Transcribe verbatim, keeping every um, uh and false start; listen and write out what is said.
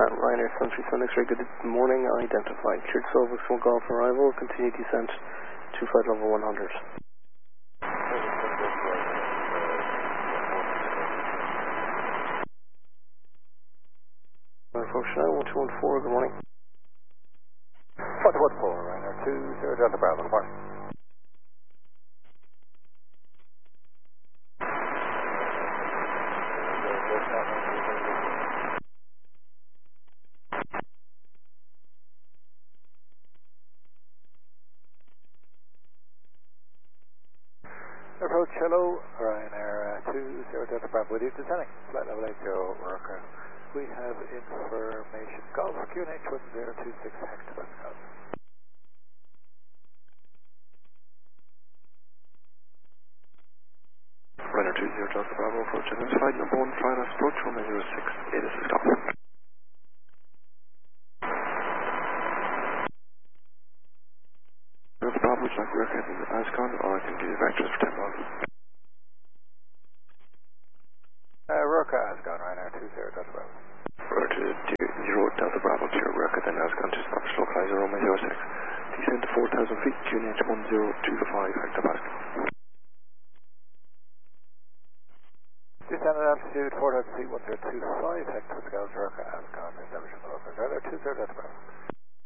Uh, Ryanair seven three seven X-ray, good morning, identified. Cleared Solvix, one golf arrival, continue descent to flight level one hundred. Function one two one four, good morning. one two one four, Ryanair two zero Delta Bravo, good morning. Approach, hello, Ryanair uh, two zero Delta Bravo, with you descending, flight level eight zero, Worker. We have information, Golf Q N H one zero two six Hector Pascal. Ryanair two zero Delta Bravo, approach identified, number one, flight approach, one zero six, eight is Golf. Delta Bravo, would you like to work in Ascon, or I can give you vectors for ten miles? Uh, Roca Ascon, Ryanair two zero Delta Bravo. Roger to zero Delta Bravo, clear Roca, then Ascon to establish localizer Roma zero six. Descend to four thousand feet, Q N H one zero two five Hector Pascal. Descend at altitude four thousand feet, one zero two five Hector Pascal, Roca Ascon, establishing the local. Ryanair two zero Delta Bravo.